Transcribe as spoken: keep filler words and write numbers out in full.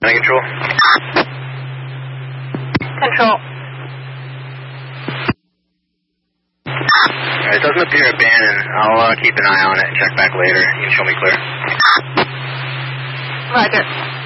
Control. Control. Alright, it doesn't appear abandoned. I'll uh, keep an eye on it and check back later. You can show me clear. Roger.